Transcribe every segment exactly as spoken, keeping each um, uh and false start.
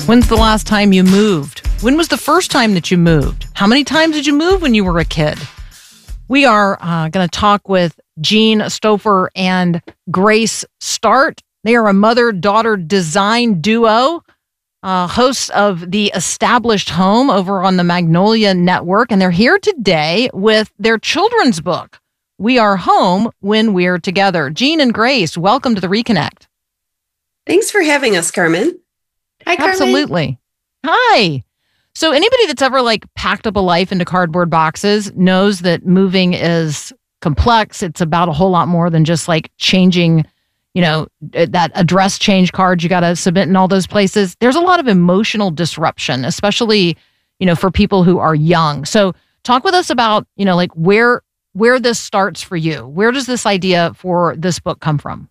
When's the last time you moved? When was the first time that you moved? How many times did you move when you were a kid? We are uh, going to talk with Jean Stauffer and Grace Start. They are a mother-daughter design duo, uh, hosts of The Established Home over on the Magnolia Network, and they're here today with their children's book, We Are Home When We're Together. Jean and Grace, welcome to the Reconnect. Thanks for having us, Carmen. Hi, Carmen. Absolutely. Hi. So anybody that's ever like packed up a life into cardboard boxes knows that moving is complex. It's about a whole lot more than just like changing, you know, that address change card you got to submit in all those places. There's a lot of emotional disruption, especially, you know, for people who are young. So talk with us about, you know, like where where this starts for you. Where does this idea for this book come from?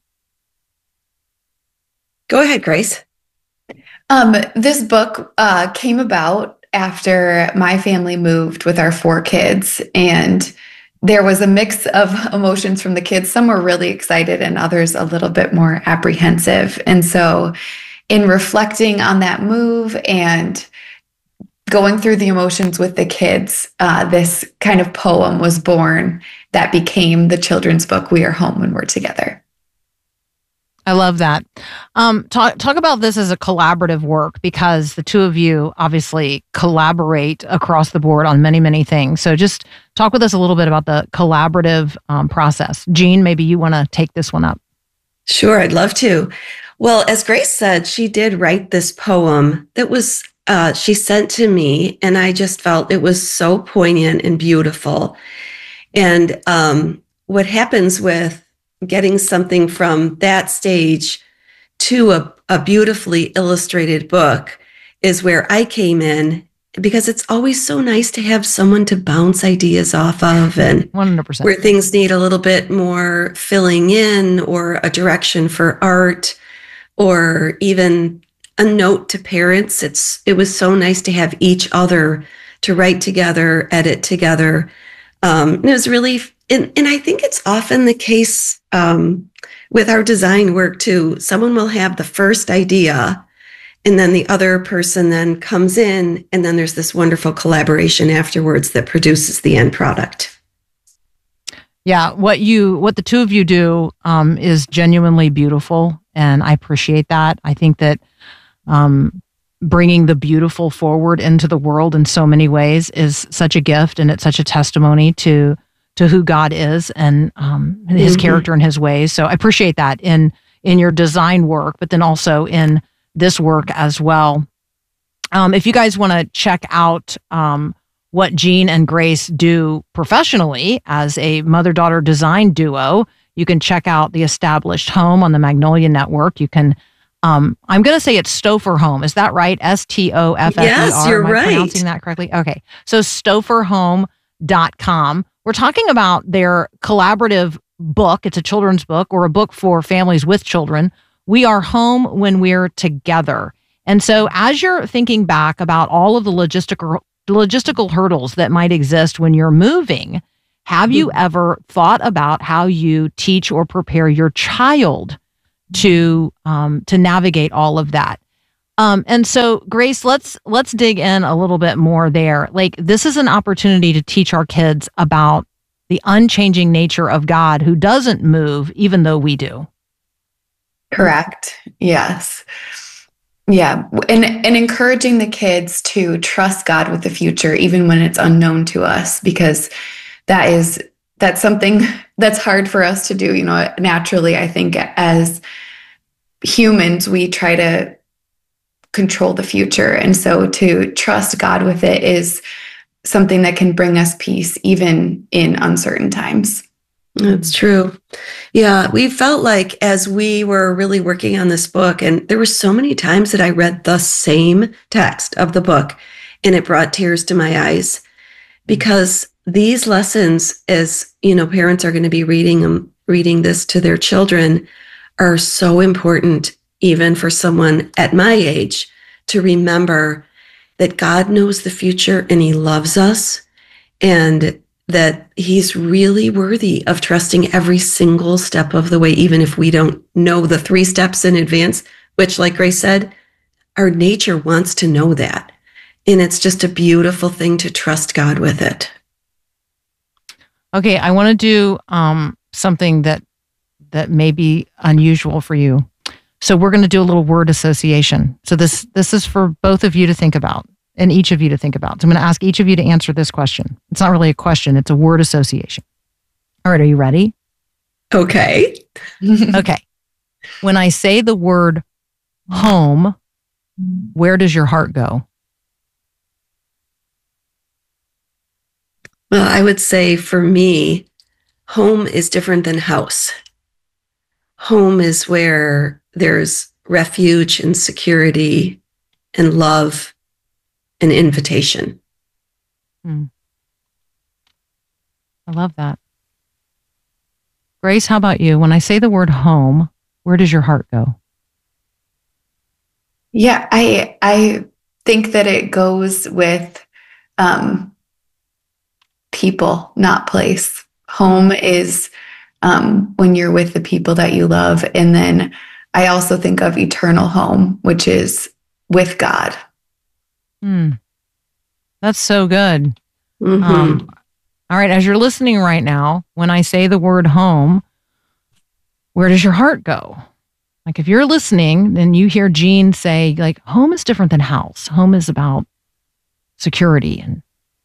Go ahead, Grace. Um, this book uh, came about after my family moved with our four kids, and there was a mix of emotions from the kids. Some were really excited and others a little bit more apprehensive. And so in reflecting on that move and going through the emotions with the kids, uh, this kind of poem was born that became the children's book, We Are Home When We're Together. I love that. Um, talk talk about this as a collaborative work, because the two of you obviously collaborate across the board on many, many things. So just talk with us a little bit about the collaborative um, process. Jean, maybe you want to take this one up. Sure, I'd love to. Well, as Grace said, she did write this poem that was, uh, she sent to me, and I just felt it was so poignant and beautiful. And um, what happens with getting something from that stage to a, a beautifully illustrated book is where I came in, because it's always so nice to have someone to bounce ideas off of, and one hundred percent. Where things need a little bit more filling in, or a direction for art, or even a note to parents. It's it was so nice to have each other to write together, edit together. Um, and it was really And, and I think it's often the case um, with our design work too. Someone will have the first idea, and then the other person then comes in, and then there's this wonderful collaboration afterwards that produces the end product. Yeah, what you, what the two of you do um, is genuinely beautiful, and I appreciate that. I think that um, bringing the beautiful forward into the world in so many ways is such a gift, and it's such a testimony to to who God is and um, his mm-hmm. character and his ways. So I appreciate that in in your design work, but then also in this work as well. Um, if you guys want to check out um, what Jean and Grace do professionally as a mother-daughter design duo, you can check out The Established Home on the Magnolia Network. You can, um, I'm going to say it's Stauffer Home. Is that right? S T O F F E R. Yes, you're Am I right. pronouncing that correctly? Okay. So stauffer home dot com. We're talking about their collaborative book. It's a children's book, or a book for families with children. We Are Home When We're Together. And so as you're thinking back about all of the logistical logistical hurdles that might exist when you're moving, have you ever thought about how you teach or prepare your child to um, to navigate all of that? Um, and so, Grace, let's let's dig in a little bit more there. Like, this is an opportunity to teach our kids about the unchanging nature of God, who doesn't move, even though we do. Correct. Yes. Yeah. And, and encouraging the kids to trust God with the future, even when it's unknown to us, because that is, that's something that's hard for us to do. You know, naturally, I think as humans, we try to control the future. And so to trust God with it is something that can bring us peace, even in uncertain times. That's true. Yeah, we felt like as we were really working on this book, and there were so many times that I read the same text of the book, and it brought tears to my eyes, because these lessons, as you know, parents are going to be reading them, reading this to their children, are so important, even for someone at my age, to remember that God knows the future and he loves us, and that he's really worthy of trusting every single step of the way, even if we don't know the three steps in advance, which, like Grace said, our nature wants to know that. And it's just a beautiful thing to trust God with it. Okay, I want to do um, something that that may be unusual for you. So we're going to do a little word association. So this this is for both of you to think about, and each of you to think about. So I'm going to ask each of you to answer this question. It's not really a question, it's a word association. All right, are you ready? Okay. Okay. When I say the word home, where does your heart go? Well, I would say for me, home is different than house. Home is where there's refuge and security and love and invitation. Hmm. I love that. Grace, how about you? When I say the word home, where does your heart go? Yeah, I I think that it goes with um, people, not place. Home is um, when you're with the people that you love. And then I also think of eternal home, which is with God. Hmm. That's so good. Mm-hmm. Um, all right, as you're listening right now, when I say the word home, where does your heart go? Like if you're listening, then you hear Jean say, like, home is different than house. Home is about security. And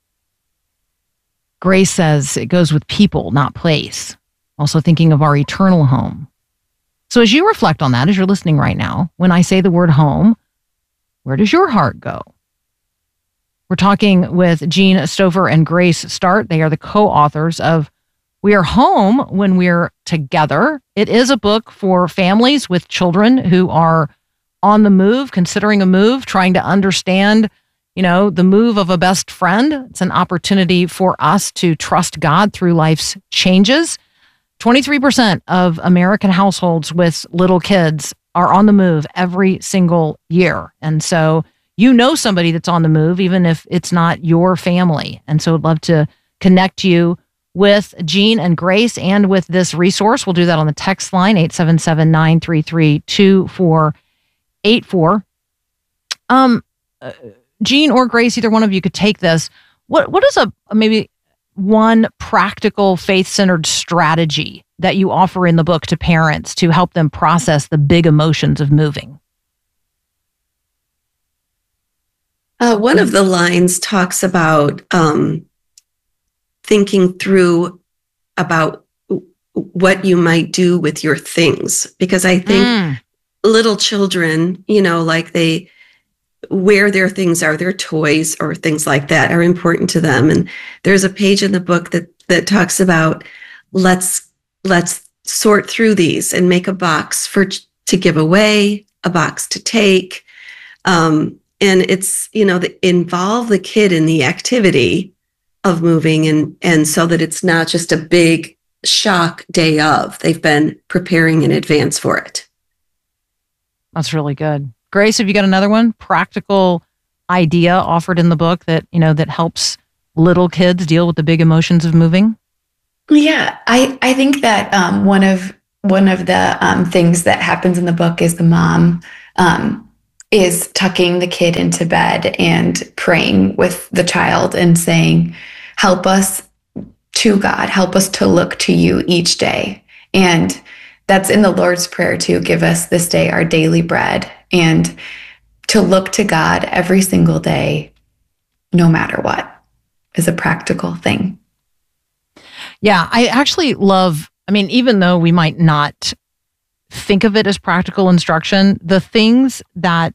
Grace says it goes with people, not place. Also thinking of our eternal home. So as you reflect on that, as you're listening right now, when I say the word home, where does your heart go? We're talking with Jean Stover and Grace Start. They are the co-authors of We Are Home When We're Together. It is a book for families with children who are on the move, considering a move, trying to understand, you know, the move of a best friend. It's an opportunity for us to trust God through life's changes. twenty-three percent of American households with little kids are on the move every single year. And so you know somebody that's on the move, even if it's not your family. And so I'd love to connect you with Jean and Grace and with this resource. We'll do that on the text line, eight seven seven, nine three three, two four eight four. Um, uh, Jean or Grace, either one of you could take this. What What is a maybe one practical faith-centered strategy that you offer in the book to parents to help them process the big emotions of moving? Uh, one of the lines talks about um, thinking through about what you might do with your things, because I think mm. little children, you know, like they, where their things are, their toys or things like that are important to them. And there's a page in the book that that talks about let's let's sort through these and make a box for to give away, a box to take. Um, and it's, you know, the, involve the kid in the activity of moving, and and so that it's not just a big shock day of. They've been preparing in advance for it. That's really good. Grace, have you got another one? Practical idea offered in the book that, you know, that helps little kids deal with the big emotions of moving? Yeah, I, I think that um, one of one of the um, things that happens in the book is the mom um, is tucking the kid into bed and praying with the child and saying, help us to God, help us to look to you each day. And that's in the Lord's Prayer too, give us this day our daily bread, and to look to God every single day, no matter what, is a practical thing. Yeah, I actually love, I mean, even though we might not think of it as practical instruction, the things that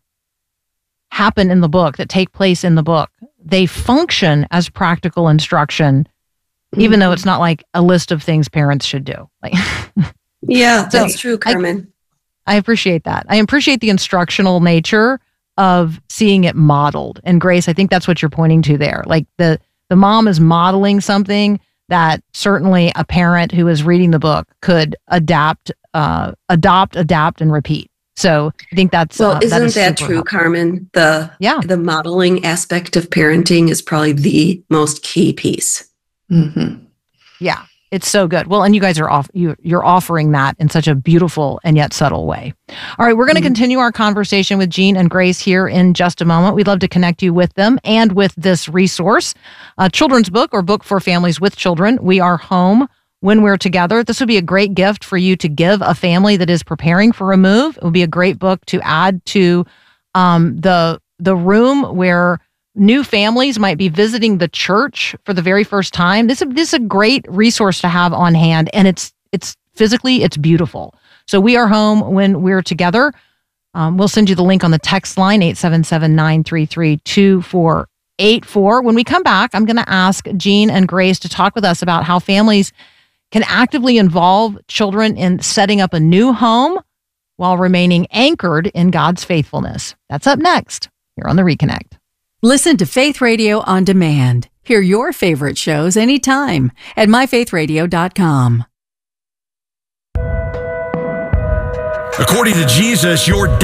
happen in the book, that take place in the book, they function as practical instruction, mm-hmm. even though it's not like a list of things parents should do. Like, yeah, so that's true, Carmen. I, I appreciate that. I appreciate the instructional nature of seeing it modeled. And Grace, I think that's what you're pointing to there. Like the, the mom is modeling something that certainly a parent who is reading the book could adapt, uh, adopt, adapt, and repeat. So I think that's well, uh, isn't that, is that true, helpful. Carmen? The yeah, the modeling aspect of parenting is probably the most key piece. Mm-hmm. Yeah, It's so good. Well, and you guys are off, you, you're offering that in such a beautiful and yet subtle way. All right, we're going to mm-hmm. continue our conversation with Jean and Grace here in just a moment. We'd love to connect you with them and with this resource, a children's book or book for families with children. We Are Home When We're Together. This would be a great gift for you to give a family that is preparing for a move. It would be a great book to add to um, the the room where new families might be visiting the church for the very first time. This is, this is a great resource to have on hand, and it's it's physically, it's beautiful. So We Are Home When We're Together. Um, we'll send you the link on the text line, eight seven seven, nine three three, two four eight four. When we come back, I'm going to ask Jean and Grace to talk with us about how families can actively involve children in setting up a new home while remaining anchored in God's faithfulness. That's up next here on The Reconnect. Listen to Faith Radio on demand. Hear your favorite shows anytime at my faith radio dot com. According to Jesus, your